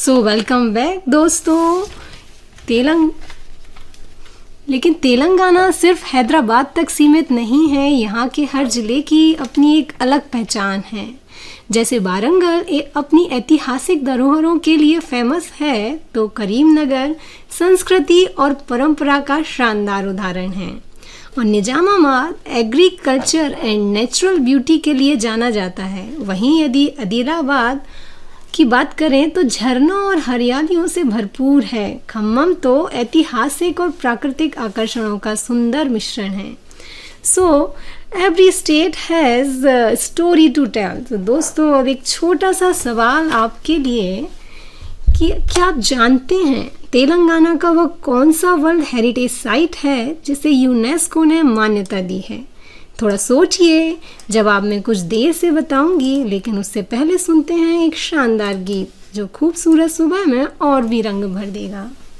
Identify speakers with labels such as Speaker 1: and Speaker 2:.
Speaker 1: So welcome back दोस्तों। लेकिन तेलंगाना सिर्फ हैदराबाद तक सीमित नहीं है। यहाँ के हर ज़िले की अपनी एक अलग पहचान है। जैसे वारंगल अपनी ऐतिहासिक धरोहरों के लिए फेमस है, तो करीमनगर संस्कृति और परंपरा का शानदार उदाहरण है, और Nizamabad agriculture and natural beauty के लिए जाना जाता है। वहीं यदि आदिलाबाद की बात करें तो झरनों और हरियालियों से भरपूर है। खम्मम तो ऐतिहासिक और प्राकृतिक आकर्षणों का सुंदर मिश्रण है। So every state has story to tell. तो दोस्तों, अब एक छोटा सा सवाल आपके लिए कि क्या आप जानते हैं तेलंगाना का वह कौन सा वर्ल्ड हेरिटेज साइट है जिसे यूनेस्को ने मान्यता दी है? थोड़ा सोचिए, जवाब मैं कुछ देर से बताऊंगी, लेकिन उससे पहले सुनते हैं एक शानदार गीत जो खूबसूरत सुबह में और भी रंग भर देगा।